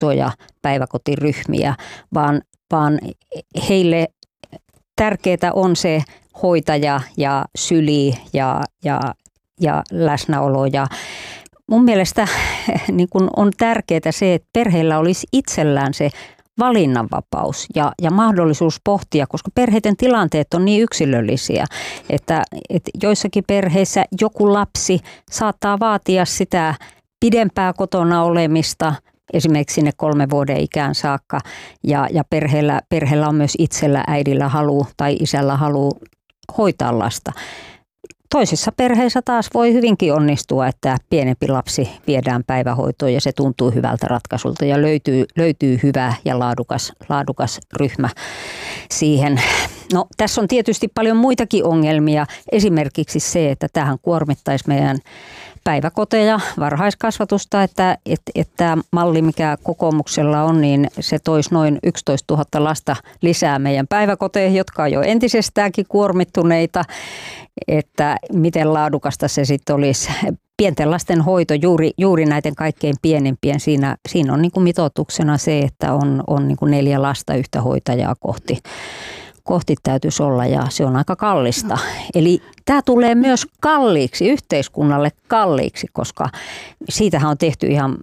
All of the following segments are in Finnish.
isoja päiväkotiryhmiä, vaan heille tärkeää on se hoitaja ja syli ja läsnäolo. Ja mun mielestä niin kun on tärkeää se, että perheellä olisi itsellään se valinnanvapaus ja mahdollisuus pohtia, koska perheiden tilanteet on niin yksilöllisiä, että joissakin perheissä joku lapsi saattaa vaatia sitä pidempää kotona olemista, esimerkiksi sinne 3 vuoden ikään saakka, ja perheellä on myös itsellä, äidillä halu tai isällä halu hoitaa lasta. Toisissa perheissä taas voi hyvinkin onnistua, että pienempi lapsi viedään päivähoitoon ja se tuntuu hyvältä ratkaisulta ja löytyy hyvä ja laadukas ryhmä siihen. No, tässä on tietysti paljon muitakin ongelmia, esimerkiksi se, että tähän kuormittaisi meidän päiväkoteja, varhaiskasvatusta, että malli, mikä kokoomuksella on, niin se toisi noin 11 000 lasta lisää meidän päiväkoteihin, jotka on jo entisestäänkin kuormittuneita, että miten laadukasta se sitten olisi. Pienten lasten hoito, juuri näiden kaikkein pienempien, siinä on niin kuin mitoituksena se, että on niin kuin 4 lasta yhtä hoitajaa kohti täytyisi olla, ja se on aika kallista. Eli tämä tulee myös kalliiksi, yhteiskunnalle kalliiksi, koska siitähän on tehty ihan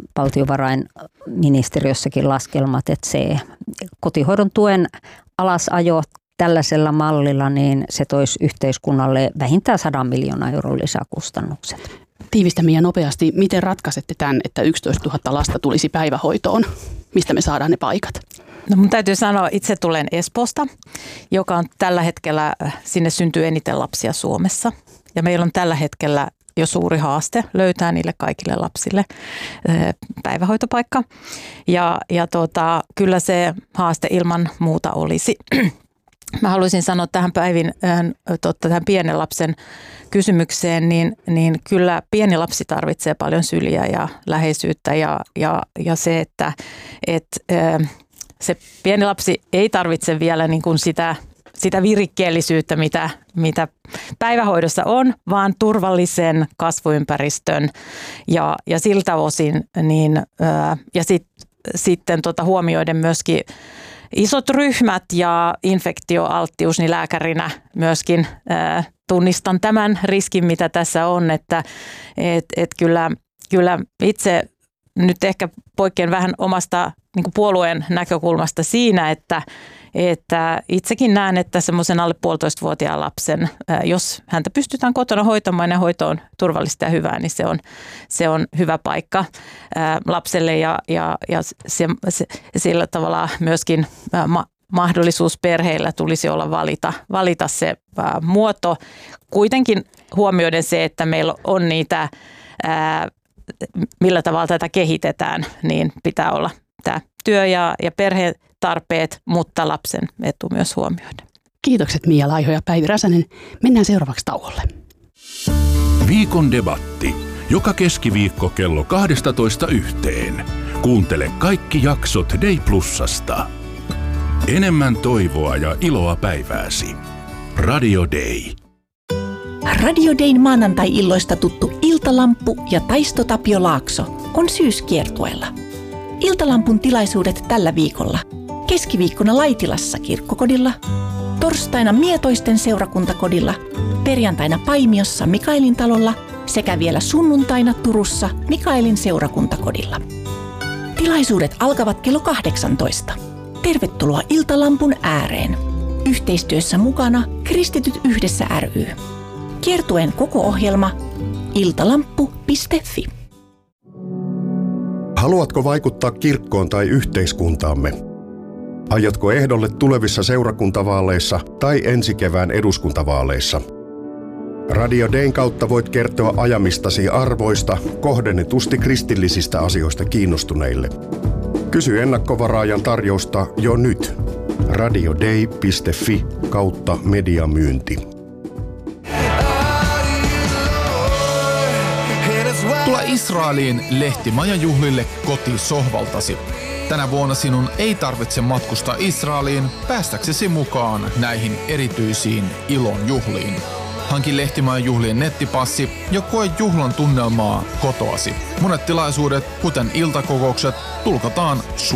valtiovarainministeriössäkin laskelmat, että se kotihoidon tuen alasajo tällaisella mallilla, niin se toisi yhteiskunnalle vähintään 100 miljoonan euron lisäkustannukset. Tiivistä Mia nopeasti, miten ratkaisette tämän, että 11 000 lasta tulisi päivähoitoon? Mistä me saadaan ne paikat? No mun täytyy sanoa, itse tulen Espoosta, joka on tällä hetkellä, sinne syntyy eniten lapsia Suomessa. Ja meillä on tällä hetkellä jo suuri haaste löytää niille kaikille lapsille päivähoitopaikka. Ja kyllä se haaste ilman muuta olisi. Mä haluaisin sanoa tähän tähän pienen lapsen kysymykseen, niin kyllä pieni lapsi tarvitsee paljon syliä ja läheisyyttä ja se, että se pieni lapsi ei tarvitse vielä niin kuin sitä virikkeellisyyttä, mitä päivähoidossa on, vaan turvallisen kasvuympäristön ja siltä osin niin, ja sitten huomioiden myöskin isot ryhmät ja infektioalttius, niin lääkärinä myöskin tunnistan tämän riskin, mitä tässä on, että kyllä itse nyt ehkä poikkean vähän omasta niin kuin puolueen näkökulmasta siinä, että itsekin näen, että semmoisen alle 1,5-vuotiaan lapsen, jos häntä pystytään kotona hoitamaan ja hoito on turvallista ja hyvää, niin se on hyvä paikka lapselle ja sillä tavalla myöskin mahdollisuus perheillä tulisi olla valita se muoto. Kuitenkin huomioiden se, että meillä on niitä, millä tavalla tätä kehitetään, niin pitää olla tämä työ ja perheen tarpeet, mutta lapsen etu myös huomioida. Kiitokset Mia Laiho ja Päivi Räsänen. Mennään seuraavaksi tauolle. Viikon debatti. Joka keskiviikko kello 12:00. Kuuntele kaikki jaksot Day Plusasta. Enemmän toivoa ja iloa päivääsi. Radio Day. Radio Dayn maanantai-illoista tuttu Iltalamppu ja Taisto Tapio Laakso on syyskiertueella. Iltalampun tilaisuudet tällä viikolla. Keskiviikkona Laitilassa kirkkokodilla, torstaina Mietoisten seurakuntakodilla, perjantaina Paimiossa Mikaelin talolla sekä vielä sunnuntaina Turussa Mikaelin seurakuntakodilla. Tilaisuudet alkavat kello 18. Tervetuloa Iltalampun ääreen. Yhteistyössä mukana Kristityt yhdessä ry. Kiertueen koko ohjelma iltalamppu.fi. Haluatko vaikuttaa kirkkoon tai yhteiskuntaamme? Aiotko ehdolle tulevissa seurakuntavaaleissa tai ensi kevään eduskuntavaaleissa? Radio Dayn kautta voit kertoa ajamistasi arvoista kohdennetusti kristillisistä asioista kiinnostuneille. Kysy ennakkovaraajan tarjousta jo nyt. radioday.fi/mediamyynti. Tule Israeliin lehtimajajuhlille kotisohvaltasi. Tänä vuonna sinun ei tarvitse matkustaa Israeliin päästäksesi mukaan näihin erityisiin ilon juhliin. Hanki Lehtimajan juhlien nettipassi ja koe juhlan tunnelmaa kotoasi. Monet tilaisuudet, kuten iltakokoukset, tulkataan